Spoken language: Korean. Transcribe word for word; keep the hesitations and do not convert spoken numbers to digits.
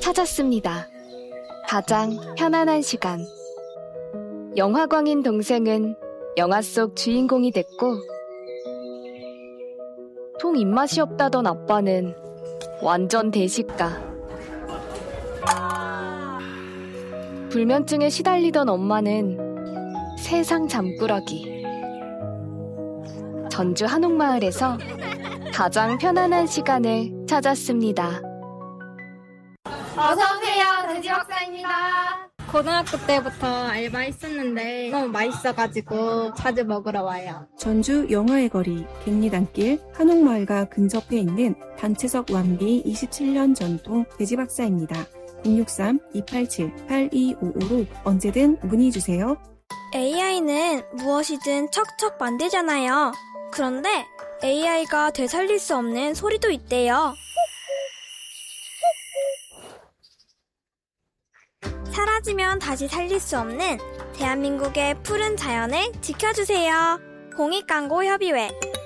찾았습니다. 가장 편안한 시간. 영화광인 동생은 영화 속 주인공이 됐고, 통 입맛이 없다던 아빠는 완전 대식가. 불면증에 시달리던 엄마는 세상 잠꾸러기. 전주 한옥마을에서 가장 편안한 시간을 찾았습니다. 어서오세요. 돼지 박사입니다. 고등학교 때부터 알바했었는데 너무 맛있어가지고 자주 먹으러 와요. 전주 영화의 거리 갱리단길 한옥마을과 근접해 있는 단체석 완비 이십칠 년 전통 돼지박사입니다. 공육삼 이팔칠 팔이오오로 언제든 문의주세요. 에이아이는 무엇이든 척척 만들잖아요. 그런데 에이아이가 되살릴 수 없는 소리도 있대요. 사라지면 다시 살릴 수 없는 대한민국의 푸른 자연을 지켜주세요. 공익광고협의회